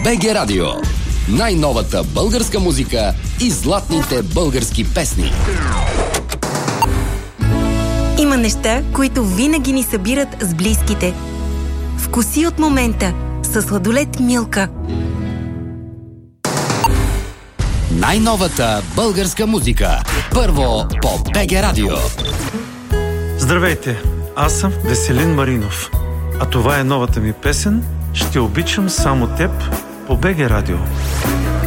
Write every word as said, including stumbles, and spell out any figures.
БГ Радио. Най-новата българска музика и златните български песни. Има неща, които винаги ни събират с близките. Вкуси от момента със сладолед Милка. Най-новата българска музика. Първо по БГ Радио. Здравейте, аз съм Веселин Маринов. А това е новата ми песен "Ще обичам само теб" по БГ Радио.